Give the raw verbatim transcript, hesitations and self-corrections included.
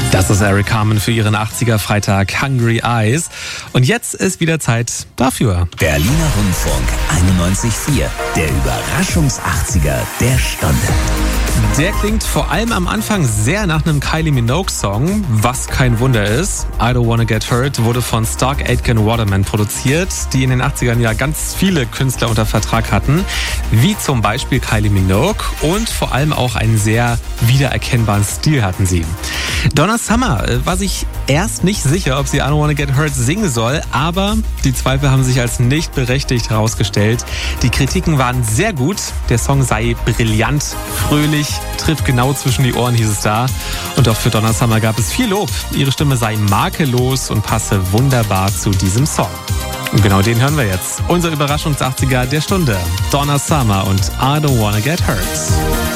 Das ist Eric Carmen für ihren achtziger-Freitag Hungry Eyes. Und jetzt ist wieder Zeit dafür. Berliner Rundfunk einundneunzig Komma vier, der Überraschungs-achtziger der Stunde. Der klingt vor allem am Anfang sehr nach einem Kylie Minogue-Song, was kein Wunder ist. I Don't Wanna Get Hurt wurde von Stark Aitken Waterman produziert, die in den achtzigern ja ganz viele Künstler unter Vertrag hatten, wie zum Beispiel Kylie Minogue, und vor allem auch einen sehr wiedererkennbaren Stil hatten sie. Donna Summer war sich erst nicht sicher, ob sie I Don't Wanna Get Hurt singen soll, aber die Zweifel haben sich als nicht berechtigt herausgestellt. Die Kritiken waren sehr gut, der Song sei brillant, fröhlich, trifft genau zwischen die Ohren, hieß es da. Und auch für Donna Summer gab es viel Lob. Ihre Stimme sei makellos und passe wunderbar zu diesem Song. Und genau den hören wir jetzt. Unser Überraschungs-achtziger der Stunde. Donna Summer und I Don't Wanna Get Hurt.